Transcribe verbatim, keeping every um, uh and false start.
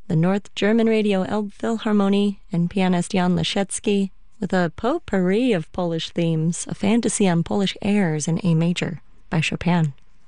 the North German Radio Elbphilharmonie, and pianist Jan Leszecki, with a potpourri of Polish themes, a fantasy on Polish airs in A major by Chopin.